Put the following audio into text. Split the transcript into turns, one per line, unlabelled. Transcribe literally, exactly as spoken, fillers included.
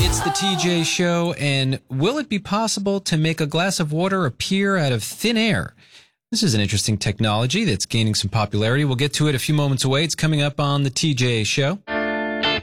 It's the T J Show, and will it be possible to make a glass of water appear out of thin air? This is an interesting technology that's gaining some popularity. We'll get to it a few moments away. It's coming up on the T J Show.